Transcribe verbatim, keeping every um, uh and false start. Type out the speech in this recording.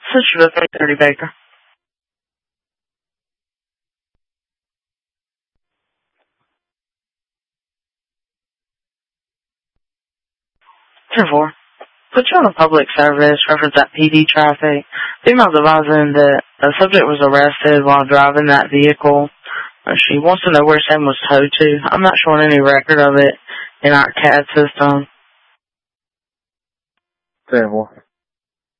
Central three thirty Baker. ten four. Put you on a public service, reference that P D traffic. Female's advising that a subject was arrested while driving that vehicle. Uh, She wants to know where Sam was towed to. I'm not showing any record of it in our C A D system. ten four.